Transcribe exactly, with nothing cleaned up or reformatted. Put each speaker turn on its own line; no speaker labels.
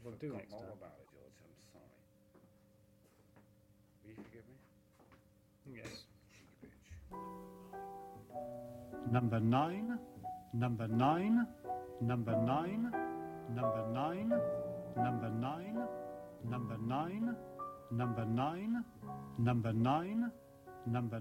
We'll do
forgot
next
all
time.
about it, George. I'm sorry. Will you forgive me?
Yes.
Cheeky bitch.
Number nine, number nine, number nine, number nine, number nine, number nine, number nine, number nine, number